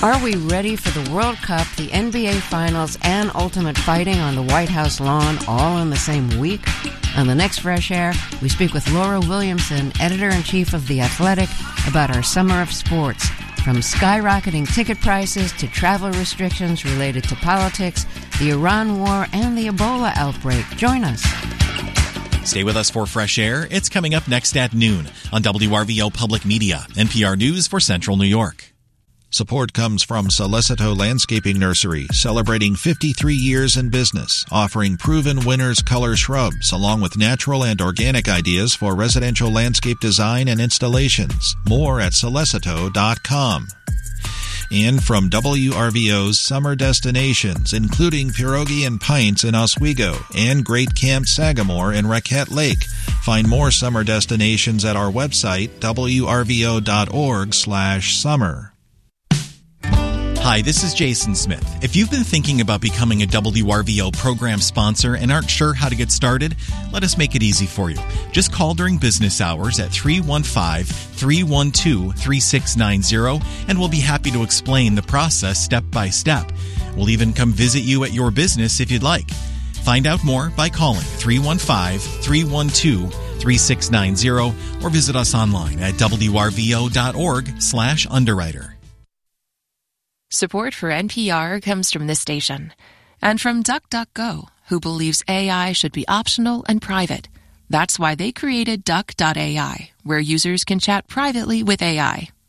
Are we ready for the World Cup, the NBA Finals, and ultimate fighting on the White House lawn all in the same week? On the next Fresh Air, we speak with Laura Williamson, editor-in-chief of The Athletic, about our summer of sports. From skyrocketing ticket prices to travel restrictions related to politics, the Iran war, and the Ebola outbreak. Join us. Stay with us for Fresh Air. It's coming up next at noon on WRVO Public Media, NPR News for Central New York. Support comes from Solicito Landscaping Nursery, celebrating 53 years in business, offering proven winners color shrubs, along with natural and organic ideas for residential landscape design and installations. More at solicito.com. And from WRVO's summer destinations, including Pierogi and Pints in Oswego and Great Camp Sagamore in Raquette Lake. Find more summer destinations at our website, wrvo.org/summer. Hi, this is Jason Smith. If you've been thinking about becoming a WRVO program sponsor and aren't sure how to get started, let us make it easy for you. Just call during business hours at 315-312-3690, and we'll be happy to explain the process step by step. We'll even come visit you at your business if you'd like. Find out more by calling 315-312-3690 or visit us online at wrvo.org/underwriter. Support for NPR comes from this station and from DuckDuckGo, who believes AI should be optional and private. That's why they created Duck.ai, where users can chat privately with AI.